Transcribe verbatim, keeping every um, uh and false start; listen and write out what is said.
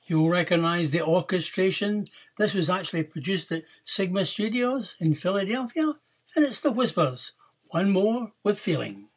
You'll recognise the orchestration. This was actually produced at Sigma Studios in Philadelphia, and it's The Whispers, One More with Feeling.